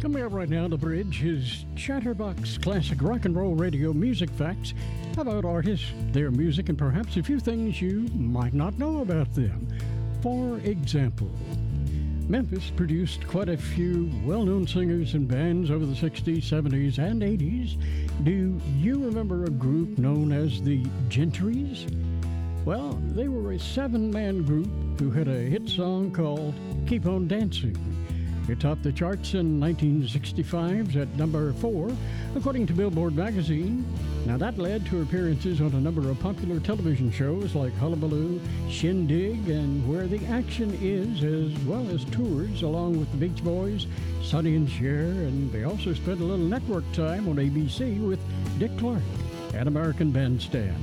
Coming up right now on the bridge is Chatterbox Classic Rock and Roll Radio Music Facts about artists, their music, and perhaps a few things you might not know about them. For example, Memphis produced quite a few well-known singers and bands over the 60s, 70s, and 80s. Do you remember a group known as the Gentrys? Well, they were a 7-man group who had a hit song called Keep On Dancing. It topped the charts in 1965 at number 4, according to Billboard magazine. Now that led to appearances on a number of popular television shows like Hullabaloo, Shindig, and Where the Action Is, as well as tours along with the Beach Boys, Sonny and Cher, and they also spent a little network time on ABC with Dick Clark and American Bandstand.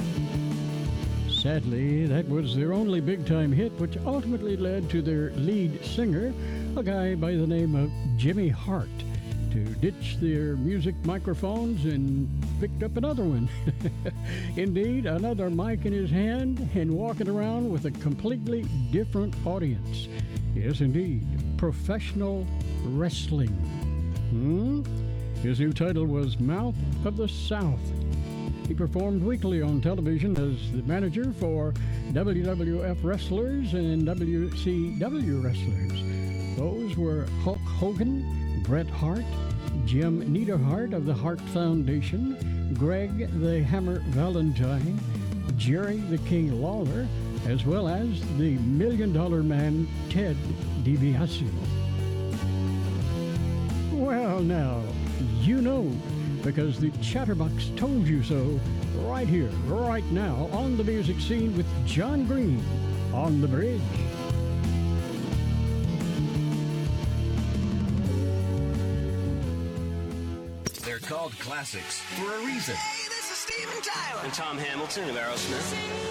Sadly, that was their only big-time hit, which ultimately led to their lead singer, a guy by the name of Jimmy Hart, to ditch their music microphones and picked up another one. Indeed, another mic in his hand and walking around with a completely different audience. Yes, indeed, professional wrestling. His new title was Mouth of the South. He performed weekly on television as the manager for WWF wrestlers and WCW wrestlers. Those were Hulk Hogan, Bret Hart, Jim Neidhart of the Hart Foundation, Greg the Hammer Valentine, Jerry the King Lawler, as well as the $1 Million Man Ted DiBiase. Well, now, you know, because the Chatterbox told you so, right here, right now, on the music scene with John Green on the bridge. They're called classics for a reason. Hey, this is Steven Tyler. And Tom Hamilton of Aerosmith.